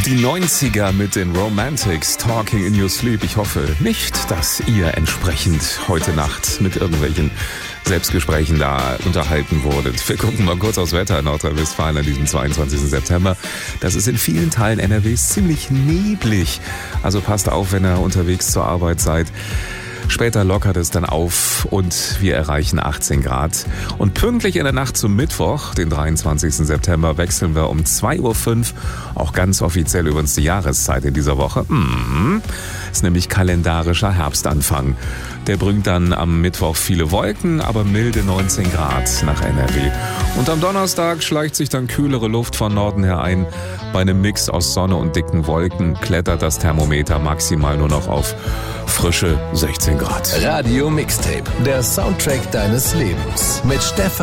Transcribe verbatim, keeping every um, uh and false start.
Die neunziger mit den Romantics, Talking in Your Sleep. Ich hoffe nicht, dass ihr entsprechend heute Nacht mit irgendwelchen Selbstgesprächen da unterhalten wurdet. Wir gucken mal kurz aufs Wetter in Nordrhein-Westfalen an diesem zweiundzwanzigsten September. Das ist in vielen Teilen N R Ws ziemlich neblig. Also passt auf, wenn ihr unterwegs zur Arbeit seid. Später lockert es dann auf und wir erreichen achtzehn Grad. Und pünktlich in der Nacht zum Mittwoch, den dreiundzwanzigsten September, wechseln wir um zwei Uhr fünf auch ganz offiziell übrigens die Jahreszeit in dieser Woche. Mhm. Ist nämlich kalendarischer Herbstanfang. Der bringt dann am Mittwoch viele Wolken, aber milde neunzehn Grad nach N R W. Und am Donnerstag schleicht sich dann kühlere Luft von Norden her ein. Bei einem Mix aus Sonne und dicken Wolken klettert das Thermometer maximal nur noch auf frische sechzehn Grad. Radio Mixtape, der Soundtrack deines Lebens mit Stefan